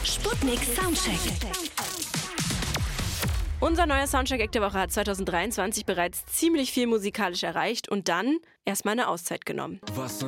Sputnik Soundcheck. Unser neuer Soundcheck der Woche hat 2023 bereits ziemlich viel musikalisch erreicht und dann erstmal eine Auszeit genommen. Was